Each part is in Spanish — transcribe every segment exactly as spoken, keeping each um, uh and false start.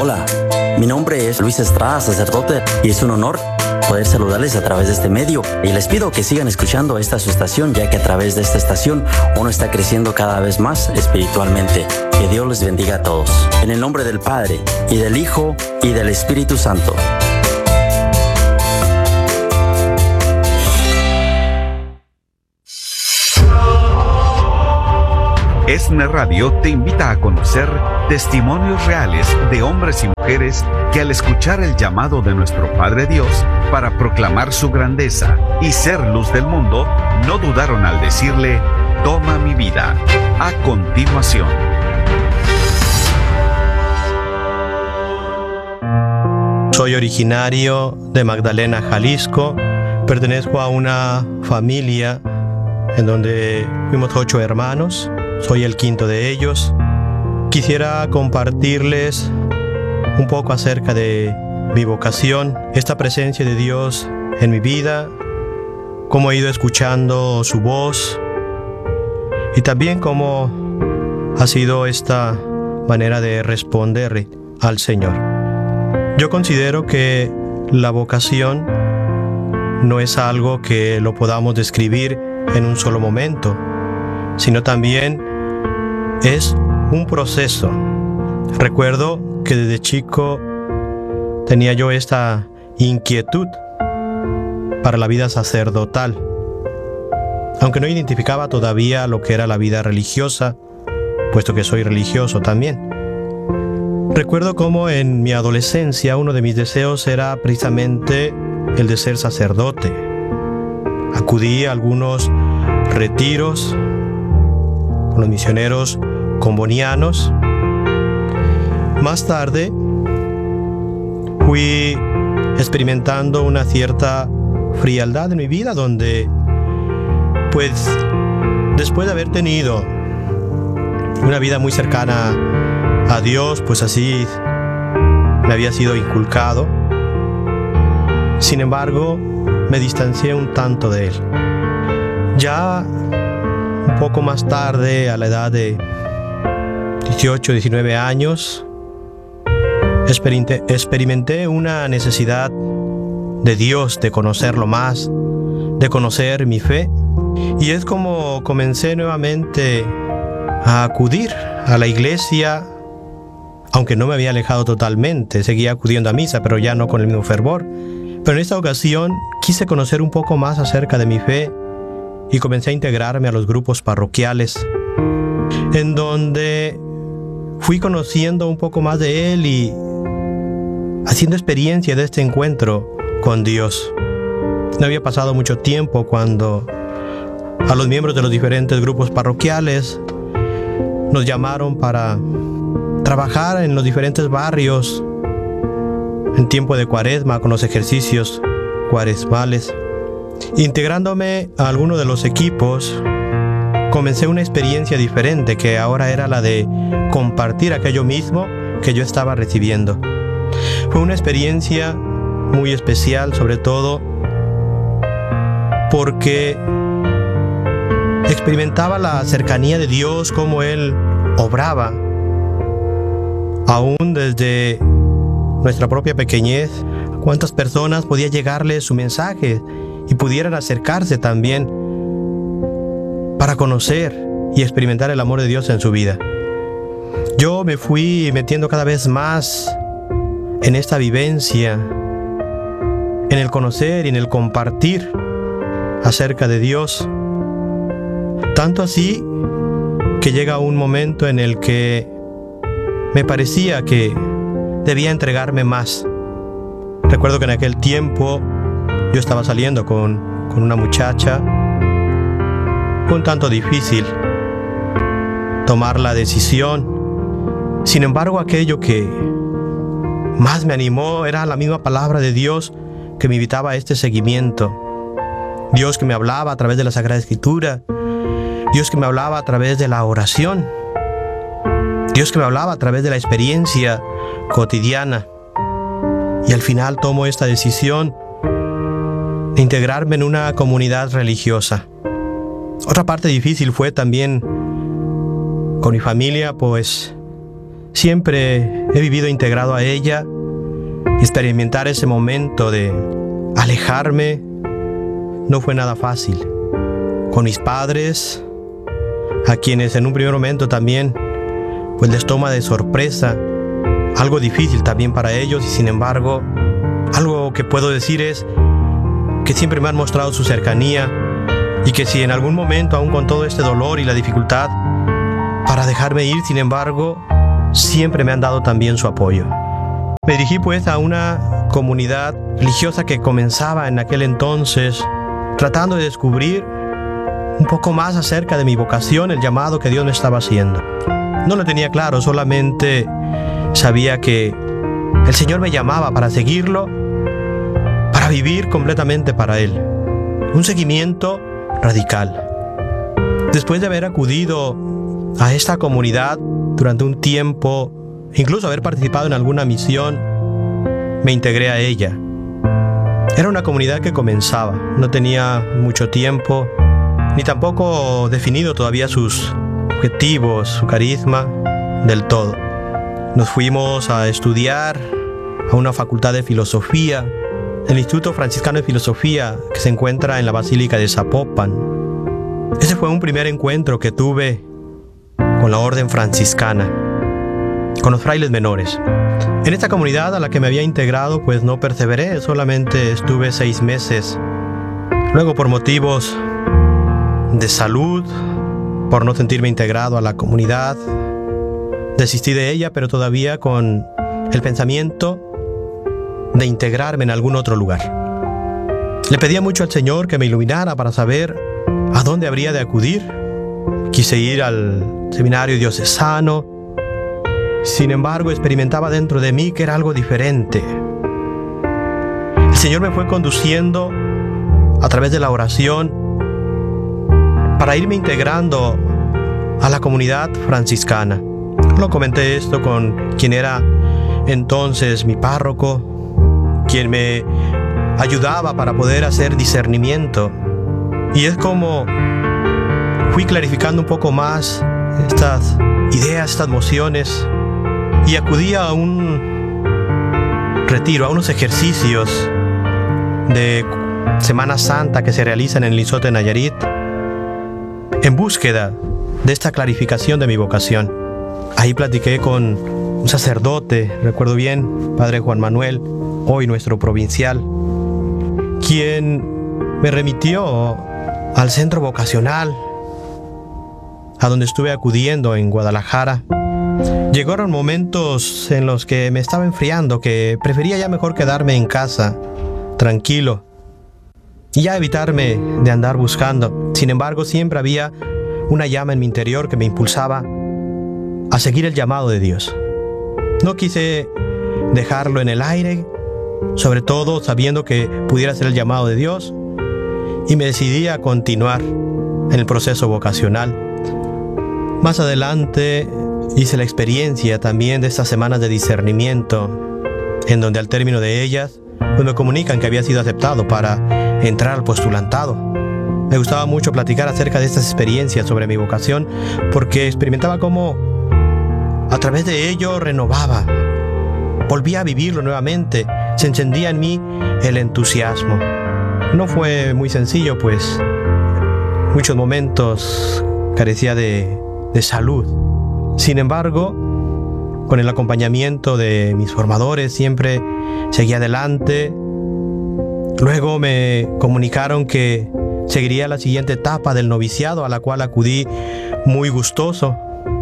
Hola, mi nombre es Luis Estrada, sacerdote, y es un honor poder saludarles a través de este medio. Y les pido que sigan escuchando esta su estación, ya que a través de esta estación uno está creciendo cada vez más espiritualmente. Que Dios les bendiga a todos. En el nombre del Padre, y del Hijo, y del Espíritu Santo. ESNE Radio te invita a conocer testimonios reales de hombres y mujeres que al escuchar el llamado de nuestro Padre Dios para proclamar su grandeza y ser luz del mundo, no dudaron al decirle: toma mi vida. A continuación. Soy originario de Magdalena, Jalisco. Pertenezco a una familia en donde fuimos ocho hermanos. Soy el quinto de ellos. Quisiera compartirles un poco acerca de mi vocación, esta presencia de Dios en mi vida, cómo he ido escuchando su voz y también cómo ha sido esta manera de responder al Señor. Yo considero que la vocación no es algo que lo podamos describir en un solo momento, sino también es un proceso. Recuerdo que desde chico tenía yo esta inquietud para la vida sacerdotal, aunque no identificaba todavía lo que era la vida religiosa, puesto que soy religioso también. Recuerdo cómo en mi adolescencia uno de mis deseos era precisamente el de ser sacerdote. Acudí a algunos retiros con los misioneros combonianos. Más tarde fui experimentando una cierta frialdad en mi vida, donde pues después de haber tenido una vida muy cercana a Dios, pues así me había sido inculcado. Sin embargo, me distancié un tanto de él. Ya un poco más tarde, a la edad de dieciocho, diecinueve años, experimenté, experimenté una necesidad de Dios, de conocerlo más, de conocer mi fe. Y es como comencé nuevamente a acudir a la iglesia, aunque no me había alejado totalmente. Seguía acudiendo a misa, pero ya no con el mismo fervor. Pero en esta ocasión quise conocer un poco más acerca de mi fe y comencé a integrarme a los grupos parroquiales, en donde fui conociendo un poco más de Él y haciendo experiencia de este encuentro con Dios. No había pasado mucho tiempo cuando a los miembros de los diferentes grupos parroquiales nos llamaron para trabajar en los diferentes barrios en tiempo de Cuaresma con los ejercicios cuaresmales. Integrándome a alguno de los equipos, comencé una experiencia diferente, que ahora era la de compartir aquello mismo que yo estaba recibiendo. Fue una experiencia muy especial, sobre todo porque experimentaba la cercanía de Dios, cómo Él obraba, aún desde nuestra propia pequeñez. Cuántas personas podía llegarle su mensaje y pudieran acercarse también para conocer y experimentar el amor de Dios en su vida. Yo me fui metiendo cada vez más en esta vivencia, en el conocer y en el compartir acerca de Dios. Tanto así que llega un momento en el que me parecía que debía entregarme más. Recuerdo que en aquel tiempo yo estaba saliendo con, con una muchacha. Fue un tanto difícil tomar la decisión. Sin embargo, aquello que más me animó era la misma palabra de Dios que me invitaba a este seguimiento. Dios que me hablaba a través de la Sagrada Escritura. Dios que me hablaba a través de la oración. Dios que me hablaba a través de la experiencia cotidiana. Y al final tomo esta decisión de integrarme en una comunidad religiosa. Otra parte difícil fue también con mi familia, pues siempre he vivido integrado a ella. Experimentar ese momento de alejarme no fue nada fácil. Con mis padres, a quienes en un primer momento también pues les toma de sorpresa, algo difícil también para ellos, y sin embargo, algo que puedo decir es que siempre me han mostrado su cercanía, y que si en algún momento, aún con todo este dolor y la dificultad para dejarme ir, sin embargo, siempre me han dado también su apoyo. Me dirigí pues a una comunidad religiosa que comenzaba en aquel entonces, tratando de descubrir un poco más acerca de mi vocación, el llamado que Dios me estaba haciendo. No lo tenía claro, solamente sabía que el Señor me llamaba para seguirlo, para vivir completamente para Él. Un seguimiento radical. Después de haber acudido a esta comunidad durante un tiempo, incluso haber participado en alguna misión, me integré a ella. Era una comunidad que comenzaba, no tenía mucho tiempo, ni tampoco definido todavía sus objetivos, su carisma del todo. Nos fuimos a estudiar a una facultad de filosofía, el Instituto Franciscano de Filosofía, que se encuentra en la Basílica de Zapopan. Ese fue un primer encuentro que tuve con la orden franciscana, con los frailes menores. En esta comunidad a la que me había integrado, pues no perseveré, solamente estuve seis meses. Luego, por motivos de salud, por no sentirme integrado a la comunidad, desistí de ella, pero todavía con el pensamiento de integrarme en algún otro lugar. Le pedía mucho al Señor que me iluminara para saber a dónde habría de acudir. Quise ir al seminario diocesano. Sin embargo, experimentaba dentro de mí que era algo diferente. El Señor me fue conduciendo a través de la oración para irme integrando a la comunidad franciscana. Lo comenté esto con quien era entonces mi párroco, quien me ayudaba para poder hacer discernimiento. Y es como fui clarificando un poco más estas ideas, estas nociones, y acudí a un retiro, a unos ejercicios de Semana Santa que se realizan en el Izote, Nayarit, en búsqueda de esta clarificación de mi vocación. Ahí platiqué con un sacerdote, recuerdo bien, Padre Juan Manuel, hoy nuestro provincial, quien me remitió al centro vocacional a donde estuve acudiendo en Guadalajara. Llegaron momentos en los que me estaba enfriando, que prefería ya mejor quedarme en casa, tranquilo, y ya evitarme de andar buscando. Sin embargo, siempre había una llama en mi interior que me impulsaba a seguir el llamado de Dios. No quise dejarlo en el aire, sobre todo sabiendo que pudiera ser el llamado de Dios, y me decidí a continuar en el proceso vocacional. Más adelante hice la experiencia también de estas semanas de discernimiento, en donde al término de ellas pues me comunican que había sido aceptado para entrar al postulantado. Me gustaba mucho platicar acerca de estas experiencias sobre mi vocación, porque experimentaba cómo a través de ello renovaba, volvía a vivirlo nuevamente, se encendía en mí el entusiasmo. No fue muy sencillo, pues muchos momentos carecía de, de salud. Sin embargo, con el acompañamiento de mis formadores siempre seguí adelante. Luego me comunicaron que seguiría la siguiente etapa del noviciado, a la cual acudí muy gustoso.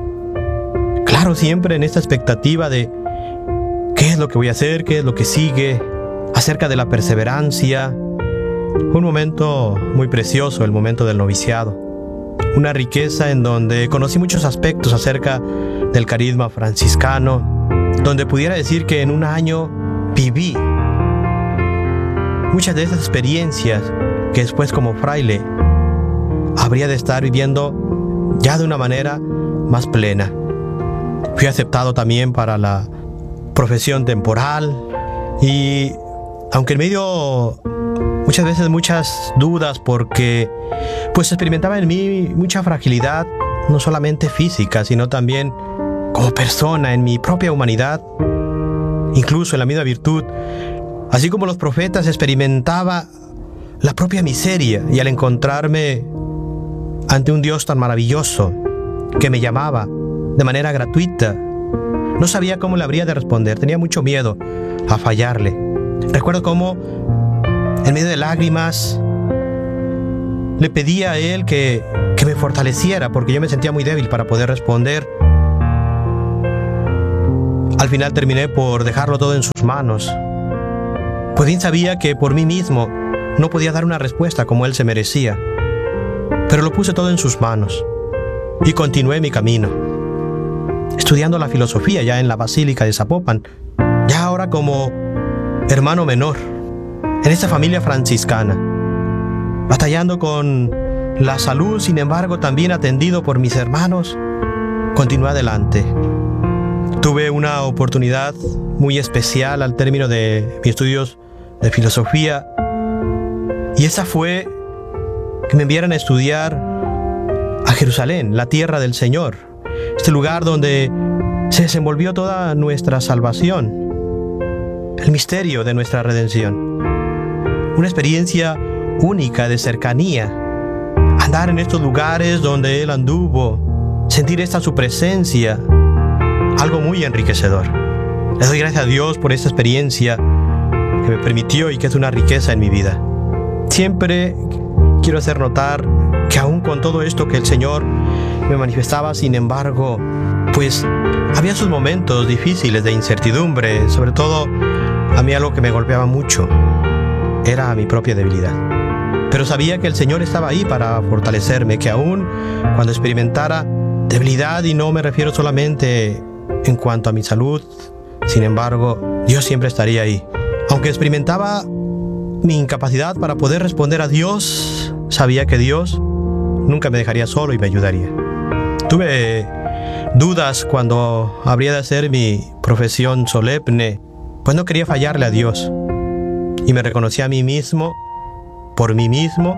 Claro, siempre en esta expectativa de qué es lo que voy a hacer, qué es lo que sigue, acerca de la perseverancia. Un momento muy precioso, el momento del noviciado. Una riqueza en donde conocí muchos aspectos acerca del carisma franciscano, donde pudiera decir que en un año viví muchas de esas experiencias que después como fraile habría de estar viviendo ya de una manera más plena. Fui aceptado también para la profesión temporal, y aunque en medio muchas veces muchas dudas, porque pues experimentaba en mí mucha fragilidad, no solamente física, sino también como persona, en mi propia humanidad, incluso en la misma virtud. Así como los profetas, experimentaba la propia miseria, y al encontrarme ante un Dios tan maravilloso que me llamaba de manera gratuita, no sabía cómo le habría de responder. Tenía mucho miedo a fallarle. Recuerdo cómo, en medio de lágrimas, le pedía a Él que, que me fortaleciera, porque yo me sentía muy débil para poder responder. Al final terminé por dejarlo todo en sus manos, pues bien sabía que por mí mismo no podía dar una respuesta como Él se merecía, pero lo puse todo en sus manos y continué mi camino, estudiando la filosofía ya en la Basílica de Zapopan, ya ahora como hermano menor en esta familia franciscana, batallando con la salud. Sin embargo, también atendido por mis hermanos, continué adelante. Tuve una oportunidad muy especial al término de mis estudios de filosofía, y esa fue que me enviaran a estudiar a Jerusalén, la tierra del Señor, este lugar donde se desenvolvió toda nuestra salvación, el misterio de nuestra redención. Una experiencia única de cercanía, andar en estos lugares donde Él anduvo, sentir esta su presencia, algo muy enriquecedor. Le doy gracias a Dios por esta experiencia que me permitió y que es una riqueza en mi vida. Siempre quiero hacer notar que aún con todo esto que el Señor me manifestaba, sin embargo, pues había sus momentos difíciles de incertidumbre. Sobre todo, a mí algo que me golpeaba mucho era mi propia debilidad. Pero sabía que el Señor estaba ahí para fortalecerme, que aún cuando experimentara debilidad, y no me refiero solamente en cuanto a mi salud, sin embargo, Dios siempre estaría ahí. Aunque experimentaba mi incapacidad para poder responder a Dios, sabía que Dios nunca me dejaría solo y me ayudaría. Tuve dudas cuando habría de hacer mi profesión solemne, pues no quería fallarle a Dios, y me reconocí a mí mismo, por mí mismo,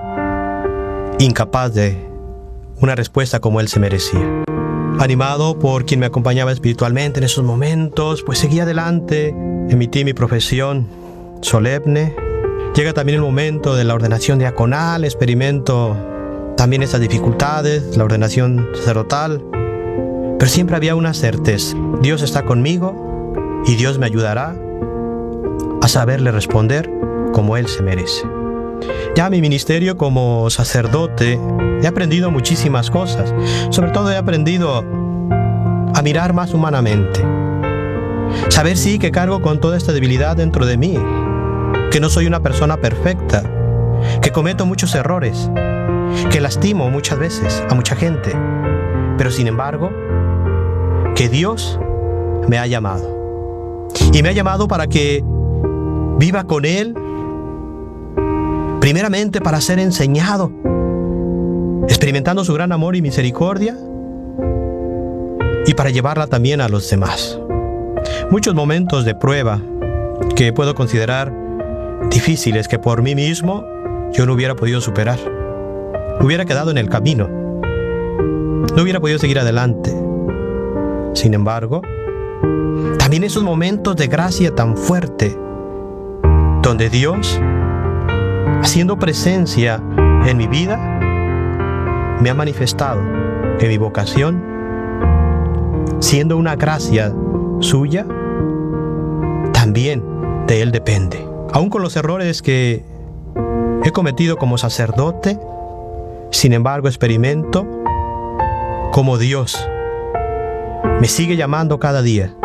incapaz de una respuesta como Él se merecía. Animado por quien me acompañaba espiritualmente en esos momentos, pues seguí adelante, emití mi profesión solemne. Llega también el momento de la ordenación diaconal, experimento también esas dificultades, la ordenación sacerdotal, pero siempre había una certeza: Dios está conmigo y Dios me ayudará a saberle responder como Él se merece. Ya en mi ministerio como sacerdote he aprendido muchísimas cosas. Sobre todo he aprendido a mirar más humanamente. Saber sí que cargo con toda esta debilidad dentro de mí, que no soy una persona perfecta, que cometo muchos errores, que lastimo muchas veces a mucha gente, pero sin embargo, que Dios me ha llamado. Y me ha llamado para que viva con Él, primeramente para ser enseñado, experimentando su gran amor y misericordia, y para llevarla también a los demás. Muchos momentos de prueba que puedo considerar difíciles, que por mí mismo yo no hubiera podido superar. Hubiera quedado en el camino, no hubiera podido seguir adelante. Sin embargo, también esos momentos de gracia tan fuerte, donde Dios, haciendo presencia en mi vida, me ha manifestado que mi vocación, siendo una gracia suya, también de Él depende. Aún con los errores que he cometido como sacerdote, sin embargo experimento como Dios me sigue llamando cada día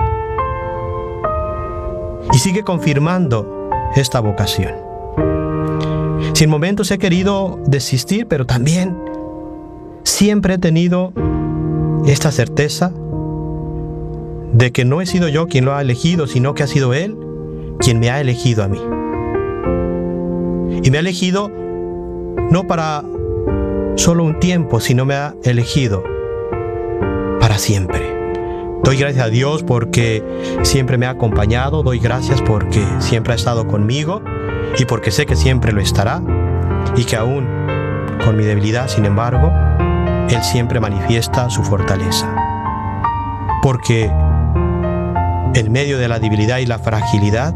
y sigue confirmando esta vocación. Si en momentos he querido desistir, pero también siempre he tenido esta certeza de que no he sido yo quien lo ha elegido, sino que ha sido Él quien me ha elegido a mí. Y me ha elegido no para solo un tiempo, sino me ha elegido para siempre. Doy gracias a Dios porque siempre me ha acompañado, doy gracias porque siempre ha estado conmigo y porque sé que siempre lo estará, y que aún con mi debilidad, sin embargo, Él siempre manifiesta su fortaleza. porque en medio de la debilidad y la fragilidad,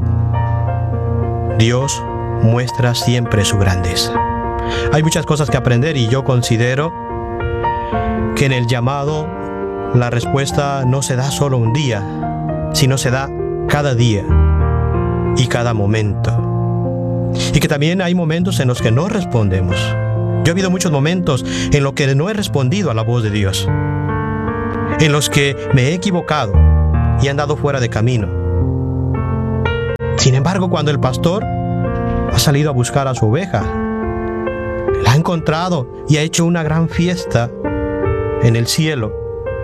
Dios muestra siempre su grandeza. Hay muchas cosas que aprender y yo considero que en el llamado la respuesta no se da solo un día, sino se da cada día y cada momento. Y que también hay momentos en los que no respondemos. Yo he habido muchos momentos en los que no he respondido a la voz de Dios, en los que me he equivocado y he andado fuera de camino. Sin embargo, cuando el pastor ha salido a buscar a su oveja, la ha encontrado y ha hecho una gran fiesta en el cielo,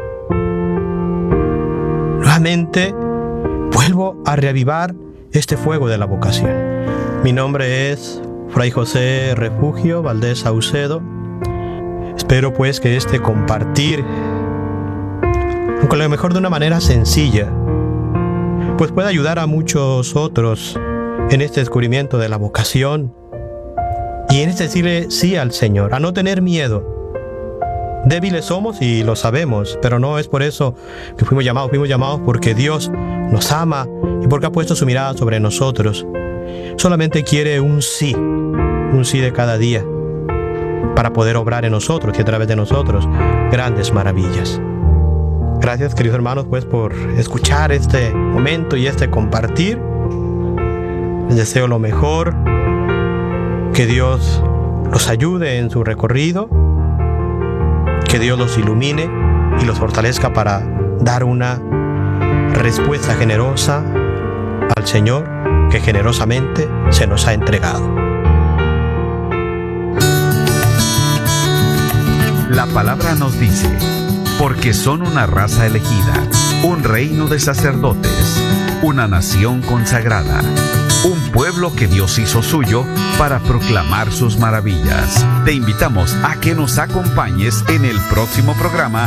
nuevamente vuelvo a reavivar este fuego de la vocación. Mi nombre es Fray José Refugio Valdés Saucedo. Espero pues que este compartir, aunque a lo mejor de una manera sencilla, pues pueda ayudar a muchos otros en este descubrimiento de la vocación y en este decirle sí al Señor, a no tener miedo. Débiles somos y lo sabemos, pero no es por eso que fuimos llamados, fuimos llamados porque Dios nos ama y porque ha puesto su mirada sobre nosotros. Solamente quiere un sí, un sí de cada día, para poder obrar en nosotros y a través de nosotros grandes maravillas. Gracias, queridos hermanos, pues por escuchar este momento y este compartir. Les deseo lo mejor, que Dios los ayude en su recorrido, que Dios los ilumine y los fortalezca para dar una respuesta generosa al Señor que generosamente se nos ha entregado. La palabra nos dice: porque son una raza elegida, un reino de sacerdotes, una nación consagrada, un pueblo que Dios hizo suyo para proclamar sus maravillas. Te invitamos a que nos acompañes en el próximo programa